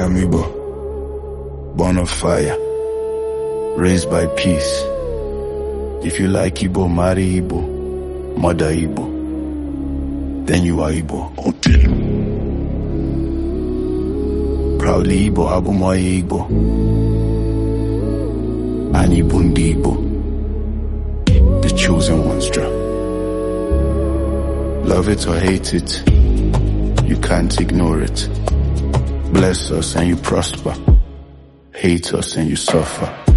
I'm Igbo, born of fire, raised by peace. If you like Igbo, marry Igbo, mother Igbo, then you are Igbo. Proudly Igbo, Abumoye Igbo, and Ibundi Igbo, the chosen ones, Jah. Love it or hate it, you can't ignore it. Bless us and you prosper, hate us and you suffer.